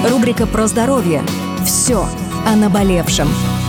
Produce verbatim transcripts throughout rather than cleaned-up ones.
Рубрика про здоровье. Все о наболевшем.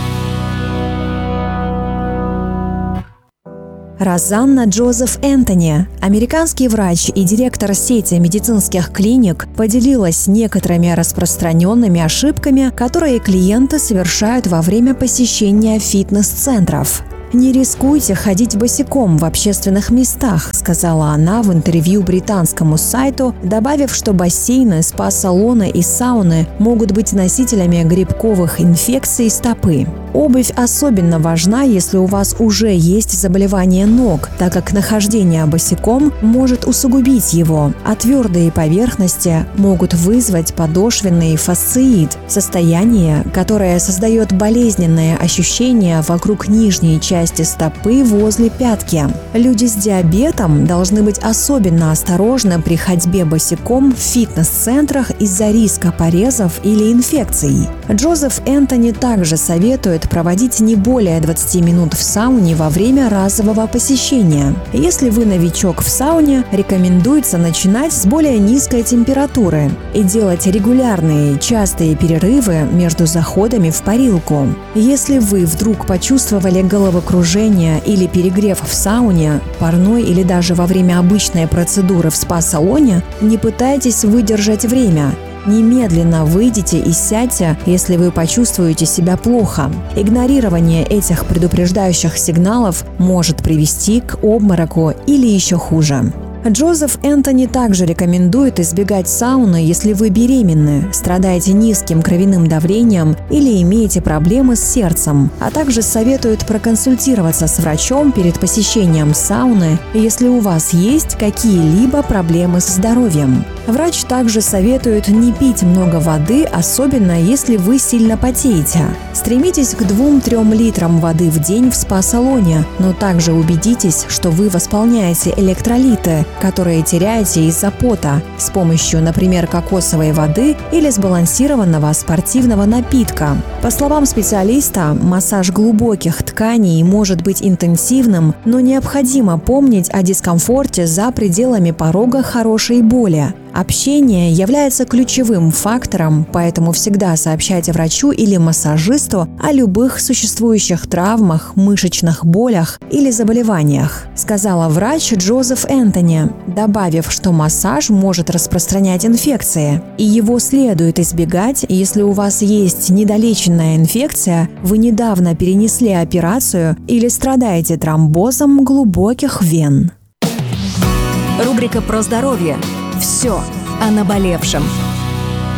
Розанна Джозеф Энтони, американский врач и директор сети медицинских клиник, поделилась некоторыми распространенными ошибками, которые клиенты совершают во время посещения фитнес-центров. «Не рискуйте ходить босиком в общественных местах», — сказала она в интервью британскому сайту, добавив, что бассейны, спа-салоны и сауны могут быть носителями грибковых инфекций стопы. Обувь особенно важна, если у вас уже есть заболевание ног, так как нахождение босиком может усугубить его, а твердые поверхности могут вызвать подошвенный фасциит – состояние, которое создает болезненные ощущения вокруг нижней части стопы возле пятки. Люди с диабетом должны быть особенно осторожны при ходьбе босиком в фитнес-центрах из-за риска порезов или инфекций. Джозеф Энтони также советует проводить не более двадцати минут в сауне во время разового посещения. Если вы новичок в сауне, рекомендуется начинать с более низкой температуры и делать регулярные, частые перерывы между заходами в парилку. Если вы вдруг почувствовали головокружение или перегрев в сауне, парной или даже во время обычной процедуры в спа-салоне, не пытайтесь выдержать время. Немедленно выйдите и сядьте, если вы почувствуете себя плохо. Игнорирование этих предупреждающих сигналов может привести к обмороку или еще хуже. Джозеф Энтони также рекомендует избегать сауны, если вы беременны, страдаете низким кровяным давлением или имеете проблемы с сердцем, а также советует проконсультироваться с врачом перед посещением сауны, если у вас есть какие-либо проблемы со здоровьем. Врач также советует не пить много воды, особенно если вы сильно потеете. Стремитесь к двум-трем литрам воды в день в спа-салоне, но также убедитесь, что вы восполняете электролиты, которые теряете из-за пота, с помощью, например, кокосовой воды или сбалансированного спортивного напитка. По словам специалиста, массаж глубоких тканей может быть интенсивным, но необходимо помнить о дискомфорте за пределами порога хорошей боли. Общение является ключевым фактором, поэтому всегда сообщайте врачу или массажисту о любых существующих травмах, мышечных болях или заболеваниях, сказала врач Джозеф Энтони, добавив, что массаж может распространять инфекции, и его следует избегать, если у вас есть недолеченная инфекция, вы недавно перенесли операцию или страдаете тромбозом глубоких вен. Рубрика про здоровье. Все о наболевшем.